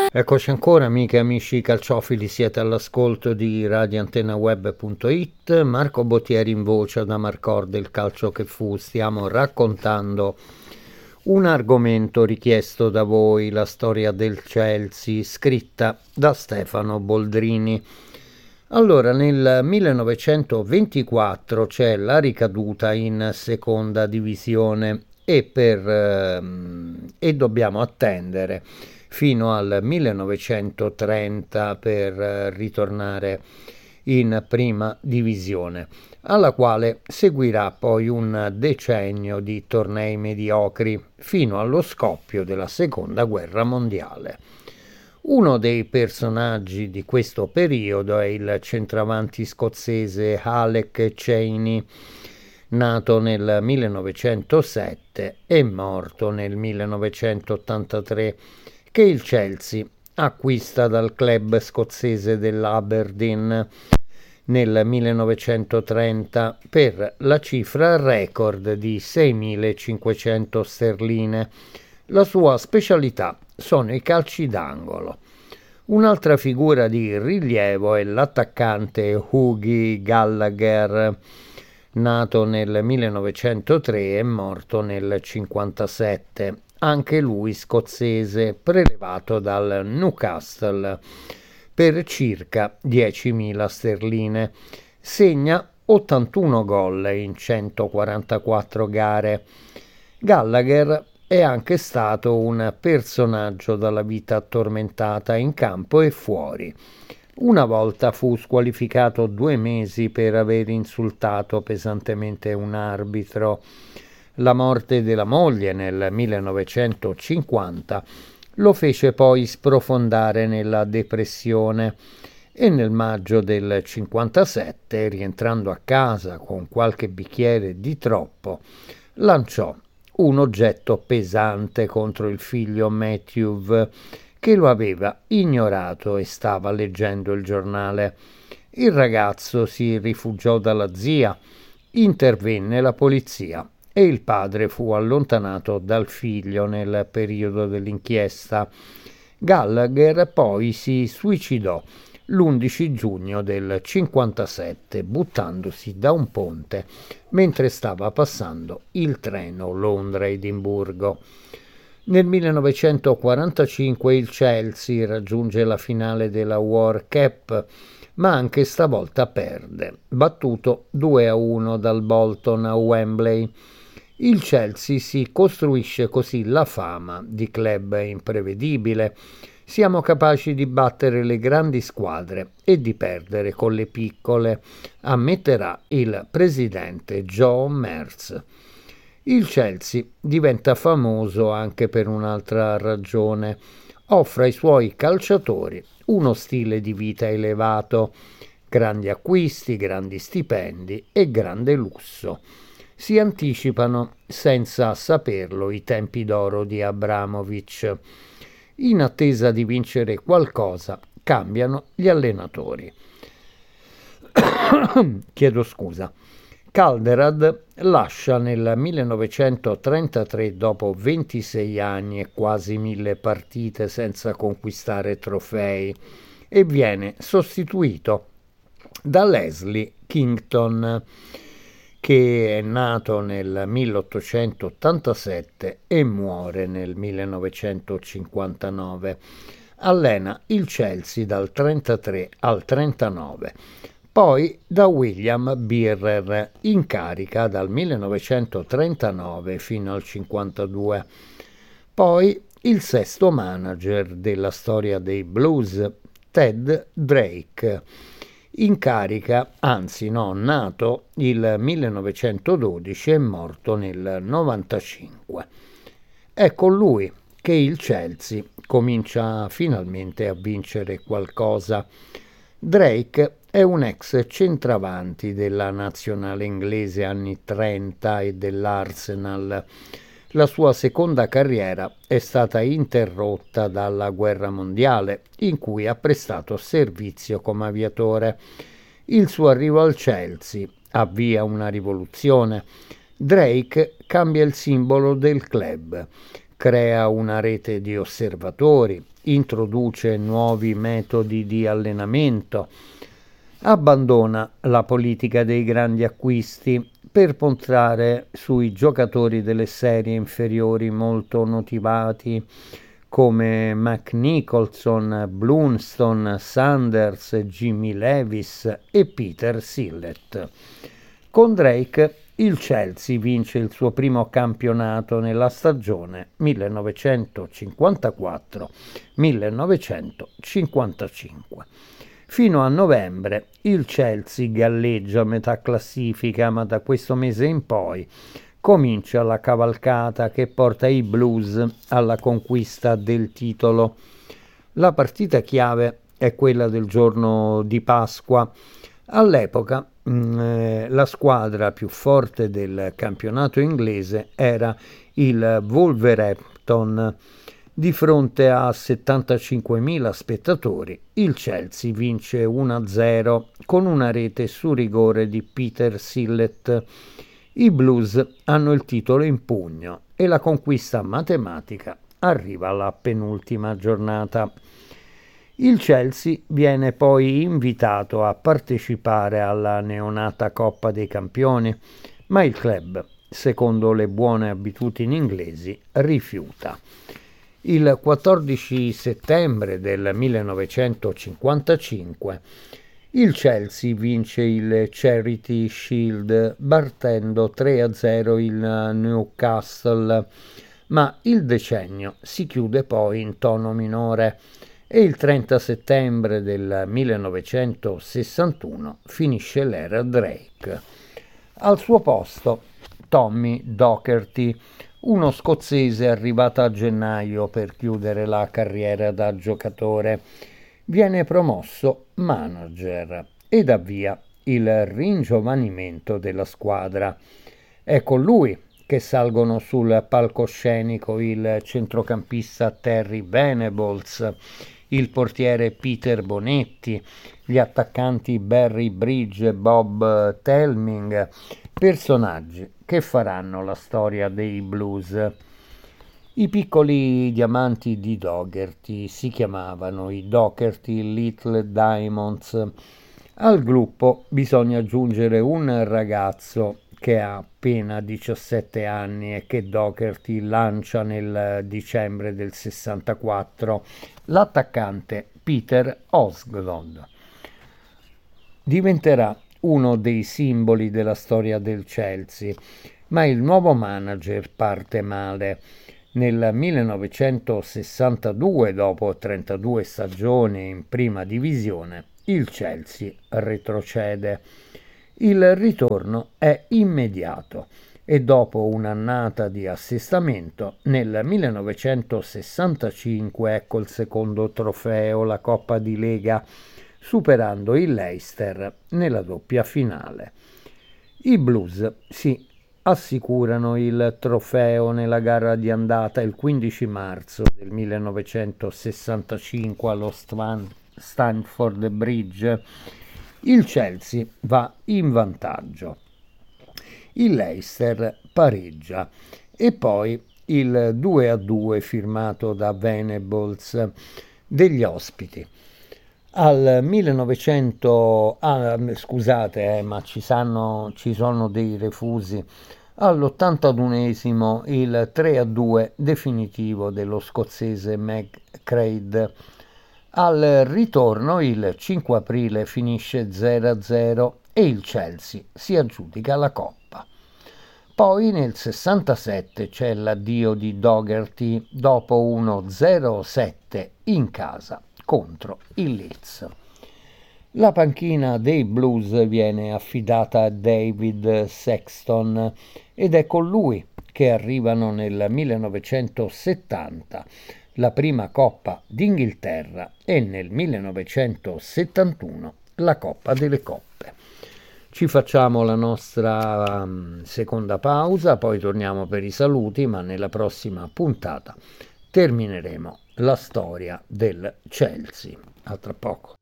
Eccoci ancora, amiche e amici calciofili, siete all'ascolto di radioantennaweb.it. Marco Bottieri in voce da Marcor del calcio che fu. Stiamo raccontando un argomento richiesto da voi, la storia del Chelsea, scritta da Stefano Boldrini. Allora, nel 1924 c'è la ricaduta in seconda divisione e dobbiamo attendere fino al 1930 per ritornare in prima divisione, alla quale seguirà poi un decennio di tornei mediocri fino allo scoppio della seconda guerra mondiale. Uno dei personaggi di questo periodo è il centravanti scozzese Alec Cheney, nato nel 1907 e morto nel 1983, che il Chelsea acquista dal club scozzese dell'Aberdeen nel 1930 per la cifra record di 6.500 sterline. La sua specialità sono i calci d'angolo. Un'altra figura di rilievo è l'attaccante Hughie Gallagher, nato nel 1903 e morto nel 1957, anche lui scozzese, prelevato dal Newcastle per circa 10.000 sterline. Segna 81 gol in 144 gare. Gallagher è anche stato un personaggio dalla vita tormentata in campo e fuori. Una volta fu squalificato 2 mesi per aver insultato pesantemente un arbitro. La morte della moglie nel 1950 lo fece poi sprofondare nella depressione e nel maggio del 57, rientrando a casa con qualche bicchiere di troppo, lanciò un oggetto pesante contro il figlio Matthew, che lo aveva ignorato e stava leggendo il giornale. Il ragazzo si rifugiò dalla zia, intervenne la polizia e il padre fu allontanato dal figlio nel periodo dell'inchiesta. Gallagher poi si suicidò l'11 giugno del 57 buttandosi da un ponte mentre stava passando il treno Londra-Edimburgo. Nel 1945 il Chelsea raggiunge la finale della World Cup, ma anche stavolta perde, battuto 2-1 dal Bolton a Wembley. Il Chelsea si costruisce così la fama di club imprevedibile. Siamo capaci di battere le grandi squadre e di perdere con le piccole, ammetterà il presidente Joe Merz. Il Chelsea diventa famoso anche per un'altra ragione. Offre ai suoi calciatori uno stile di vita elevato, grandi acquisti, grandi stipendi e grande lusso. Si anticipano, senza saperlo, i tempi d'oro di Abramovich. In attesa di vincere qualcosa, cambiano gli allenatori. Chiedo scusa. Calderad lascia nel 1933 dopo 26 anni e quasi 1.000 partite senza conquistare trofei e viene sostituito da Leslie Kington, che è nato nel 1887 e muore nel 1959. Allena il Chelsea dal 33 al 39. Poi da William Birrer, in carica dal 1939 fino al 52. Poi il sesto manager della storia dei Blues, Ted Drake, in carica, nato il 1912 e morto nel 95. È con lui che il Chelsea comincia finalmente a vincere qualcosa. Drake è un ex centravanti della nazionale inglese anni 30 e dell'Arsenal. La sua seconda carriera è stata interrotta dalla guerra mondiale, in cui ha prestato servizio come aviatore. Il suo arrivo al Chelsea avvia una rivoluzione. Drake cambia il simbolo del club. crea una rete di osservatori, introduce nuovi metodi di allenamento, abbandona la politica dei grandi acquisti per puntare sui giocatori delle serie inferiori molto motivati come McNicholson, Blunstone, Sanders, Jimmy Levis e Peter Sillett. Con Drake il Chelsea vince il suo primo campionato nella stagione 1954-1955. Fino a novembre il Chelsea galleggia a metà classifica, ma da questo mese in poi comincia la cavalcata che porta i Blues alla conquista del titolo. La partita chiave è quella del giorno di Pasqua. All'epoca la squadra più forte del campionato inglese era il Wolverhampton. Di fronte a 75.000 spettatori, il Chelsea vince 1-0 con una rete su rigore di Peter Sillett. I Blues hanno il titolo in pugno e la conquista matematica arriva alla penultima giornata. Il Chelsea viene poi invitato a partecipare alla neonata Coppa dei Campioni, ma il club, secondo le buone abitudini inglesi, rifiuta. Il 14 settembre del 1955 il Chelsea vince il Charity Shield battendo 3-0 il Newcastle, ma il decennio si chiude poi in tono minore e il 30 settembre del 1961 finisce l'era Drake. Al suo posto Tommy Docherty, uno scozzese arrivato a gennaio per chiudere la carriera da giocatore, viene promosso manager ed avvia il ringiovanimento della squadra. È con lui che salgono sul palcoscenico il centrocampista Terry Venables, il portiere Peter Bonetti, gli attaccanti Barry Bridge e Bob Telming, personaggi che faranno la storia dei Blues. I piccoli diamanti di Docherty si chiamavano i Docherty Little Diamonds. Al gruppo bisogna aggiungere un ragazzo che ha appena 17 anni e che Docherty lancia nel dicembre del 64, l'attaccante Peter Osgood. Diventerà uno dei simboli della storia del Chelsea, ma il nuovo manager parte male. Nel 1962, dopo 32 stagioni in prima divisione, il Chelsea retrocede. Il ritorno è immediato e dopo un'annata di assestamento, nel 1965 ecco il secondo trofeo, la Coppa di Lega, superando il Leicester nella doppia finale. I Blues si assicurano il trofeo nella gara di andata il 15 marzo del 1965 allo Stamford Bridge. Il Chelsea va in vantaggio. Il Leicester pareggia e poi il 2-2 firmato da Venables degli ospiti. Al 1900, ma ci sono dei refusi. All'81esimo il 3-2 definitivo dello scozzese McCready. Al ritorno il 5 aprile finisce 0-0 e il Chelsea si aggiudica la Coppa. Poi nel 67 c'è l'addio di Docherty dopo uno 0-7 in casa contro il Leeds. La panchina dei Blues viene affidata a David Sexton ed è con lui che arrivano nel 1970 la prima Coppa d'Inghilterra e nel 1971 la Coppa delle Coppe. Ci facciamo la nostra seconda pausa, poi torniamo per i saluti, ma nella prossima puntata termineremo la storia del Chelsea. A tra poco.